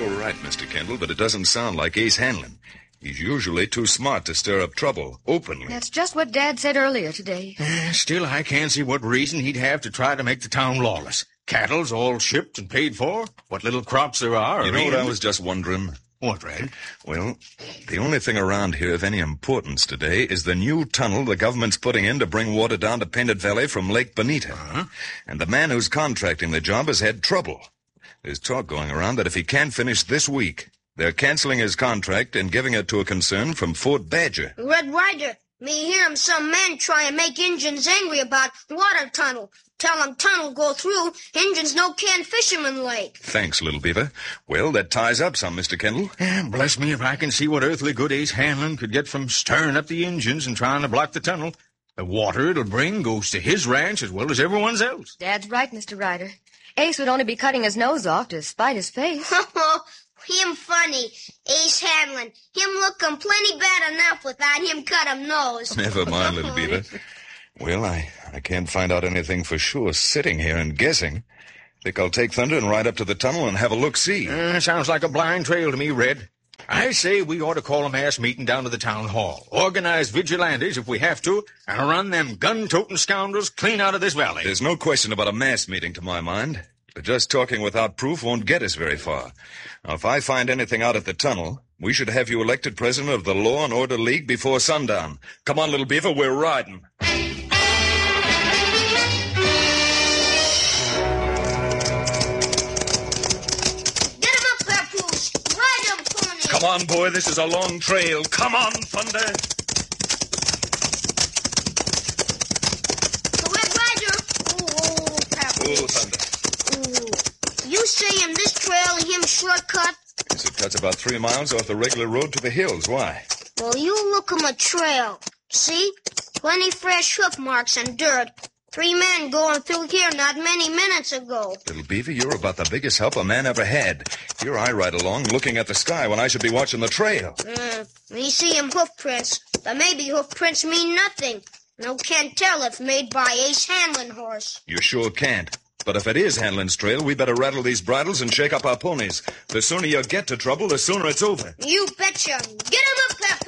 you're right, Mr. Kendall, but it doesn't sound like Ace Hanlon. He's usually too smart to stir up trouble openly. That's just what Dad said earlier today. Still, I can't see what reason he'd have to try to make the town lawless. Cattle's all shipped and paid for. What little crops there are. You know what I was just wondering? What, Red? Well, the only thing around here of any importance today is the new tunnel the government's putting in to bring water down to Painted Valley from Lake Bonita. Uh-huh. And the man who's contracting the job has had trouble. There's talk going around that if he can't finish this week, they're canceling his contract and giving it to a concern from Fort Badger. Red Ryder, me hear him some men try and make Injuns angry about water tunnel. Tell them tunnel go through, Injuns no can fisherman lake. Thanks, Little Beaver. Well, that ties up some, Mr. Kendall. Bless me if I can see what earthly good Ace Hanlon could get from stirring up the Injuns and trying to block the tunnel. The water it'll bring goes to his ranch as well as everyone's else. Dad's right, Mr. Ryder. Ace would only be cutting his nose off to spite his face. Him funny, Ace Hanlon. Him lookin' plenty bad enough without him cut him nose. Never mind, Little Beaver. Well, I can't find out anything for sure sitting here and guessing. Think I'll take Thunder and ride up to the tunnel and have a look-see. Sounds like a blind trail to me, Red. I say we ought to call a mass meeting down to the town hall. Organize vigilantes if we have to, and run them gun-toting scoundrels clean out of this valley. There's no question about a mass meeting to my mind. But just talking without proof won't get us very far. Now, if I find anything out at the tunnel, we should have you elected president of the Law and Order League before sundown. Come on, Little Beaver, we're riding. Come on, boy, this is a long trail. Come on, Thunder. Red Ryder. Oh, Papoose. Oh, Thunder. You saying this trail and him shortcut? Yes, it cuts about 3 miles off the regular road to the hills. Why? Well, you look 'em a trail. See? Plenty fresh hoof marks and dirt. 3 men going through here not many minutes ago. Little Beaver, you're about the biggest help a man ever had. Here I ride along looking at the sky when I should be watching the trail. Me see 'em hoof prints, but maybe hoof prints mean nothing. No can't tell if made by Ace Hanlon horse. You sure can't. But if it is Hanlon's trail, we better rattle these bridles and shake up our ponies. The sooner you get to trouble, the sooner it's over. You betcha. Get 'em up, Pep.